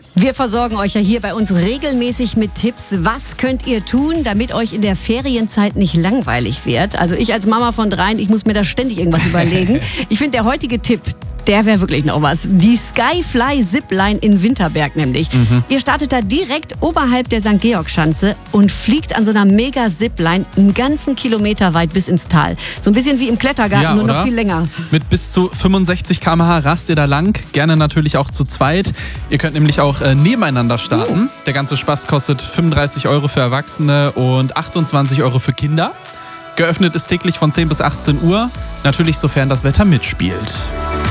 Wir versorgen euch ja hier bei uns regelmäßig mit Tipps. Was könnt ihr tun, damit euch in der Ferienzeit nicht langweilig wird? Also ich als Mama von 3, ich muss mir da ständig irgendwas überlegen. Ich finde, der heutige Tipp, der wäre wirklich noch was. Die Skyfly Zipline in Winterberg nämlich. Ihr startet da direkt oberhalb der St. Georg-Schanze und fliegt an so einer Mega-Zipline einen ganzen Kilometer weit bis ins Tal. So ein bisschen wie im Klettergarten, nur noch viel länger. Mit bis zu 65 km/h rast ihr da lang. Gerne natürlich auch zu zweit. Ihr könnt nämlich auch nebeneinander starten. Der ganze Spaß kostet 35 € für Erwachsene und 28 € für Kinder. Geöffnet ist täglich von 10 bis 18 Uhr. Natürlich sofern das Wetter mitspielt.